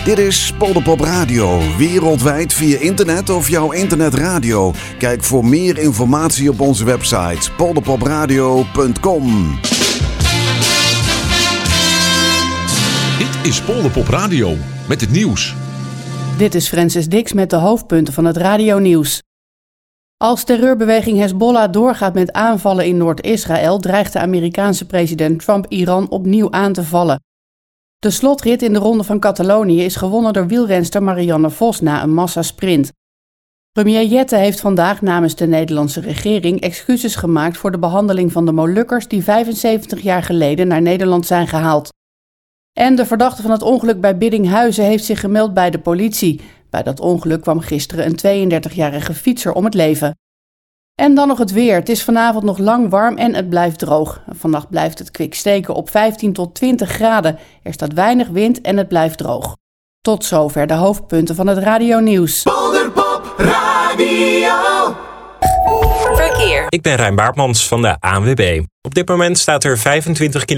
Dit is Polderpop Radio, wereldwijd via internet of jouw internetradio. Kijk voor meer informatie op onze website polderpopradio.com. Dit is Polderpop Radio met het nieuws. Dit is Francis Dix met de hoofdpunten van het radionieuws. Als terreurbeweging Hezbollah doorgaat met aanvallen in Noord-Israël, dreigt de Amerikaanse president Trump Iran opnieuw aan te vallen. De slotrit in de Ronde van Catalonië is gewonnen door wielrenster Marianne Vos na een massasprint. Premier Jette heeft vandaag namens de Nederlandse regering excuses gemaakt voor de behandeling van de Molukkers die 75 jaar geleden naar Nederland zijn gehaald. En de verdachte van het ongeluk bij Biddinghuizen heeft zich gemeld bij de politie. Bij dat ongeluk kwam gisteren een 32-jarige fietser om het leven. En dan nog het weer. Het is vanavond nog lang warm en het blijft droog. Vannacht blijft het kwik steken op 15 tot 20 graden. Er staat weinig wind en het blijft droog. Tot zover de hoofdpunten van het radionieuws. Polderpop Radio. Verkeer. Ik ben Rijn Baartmans van de ANWB. Op dit moment staat er 25 kilometer